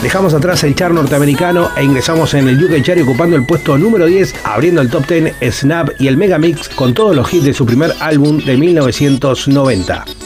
Dejamos atrás el chart norteamericano e ingresamos en el UK Chart, ocupando el puesto número 10, abriendo el top 10, Snap y el Megamix con todos los hits de su primer álbum de 1990.